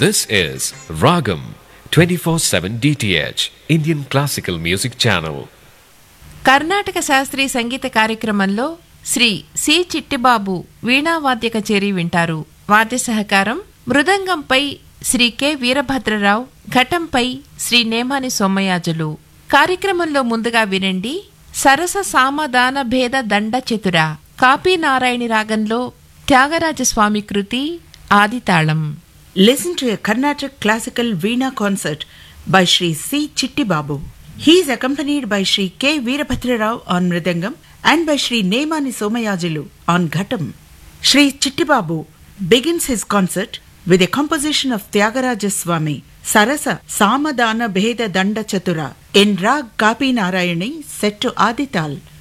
This is Ragam 24/7 DTH Indian Classical Music Channel. Karnataka శాస్త్రీయ సంగీత కార్యక్రమంలో Shri C Chittibabu వీణావాద్య కచేరీ వింటారు. వాద్య సహకారం మృదంగంపై శ్రీ కె వీరభద్రరావు, ఘటంపై శ్రీ నేమాని సోమయాజులు. కార్యక్రమంలో ముందుగా వినండి సరస సామదాన భేద దండ చతుర కాపీనారాయణి రాగంలో త్యాగరాజస్వామి కృతి ఆదితాళం. Listen to a Carnatic classical Veena concert by Sri C. Chittibabu. He is accompanied by Sri K. Veerabhadra Rao on Mridangam and by Sri Nemani Somayajulu on Ghatam. Sri Chittibabu begins his concert with a composition of Tyagaraja Swami, Sarasa Samadana Bheda Danda Chatura, in Rag Kapi Narayani set to Adital.